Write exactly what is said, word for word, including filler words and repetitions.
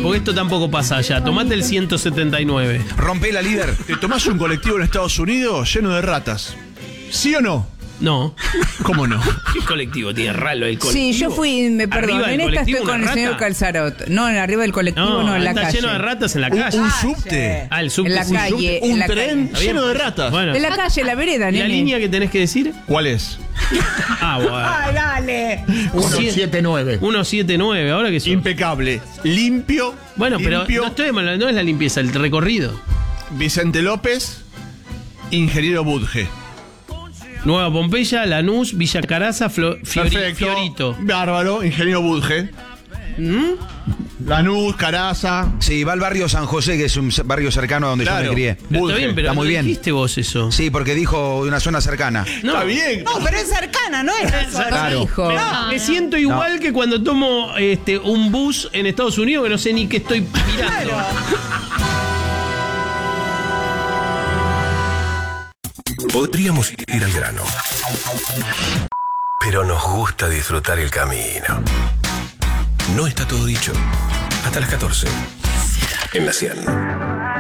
Porque esto tampoco pasa allá. Tomate el ciento setenta y nueve. Rompe la líder. ¿Te tomás un colectivo en Estados Unidos lleno de ratas? ¿Sí o no? No. ¿Cómo no? ¿Qué colectivo tiene ralo el colectivo? Sí, yo fui, me perdón, ¿Arriba del en esta estoy colectivo con una el señor rata? Calzarot. No, en arriba del colectivo, no, No, en la está calle. lleno de ratas en la ¿Un, calle. un subte? Ah, el subte. En la sí. calle. ¿Un en la tren calle. lleno de ratas? Bueno. En la calle, en la vereda, ¿Y nene. la línea que tenés que decir? ¿Cuál es? Ah, bueno. Ay, dale. uno siete nueve. ciento setenta y nueve, ahora que sos. Impecable. Limpio. Bueno, pero limpio. no estoy mal, no es la limpieza, el recorrido. Vicente López, ingeniero Budge. Nueva Pompeya, Lanús, Villa Caraza, Flo- Fiori- Perfecto. Fiorito. Bárbaro, ingeniero Budge. Lanús, Caraza. Sí, va al barrio San José, que es un barrio cercano a donde Claro. yo me crié. Pero Budge. está bien, pero Está muy no bien. dijiste vos eso. Sí, porque dijo de una zona cercana. No. Está bien. No, pero es cercana, no es Claro. hijo. Me, me siento igual que cuando tomo este, un bus en Estados Unidos que no sé ni qué estoy mirando. Podríamos ir al grano, pero nos gusta disfrutar el camino. No está todo dicho. Hasta las catorce en la cien.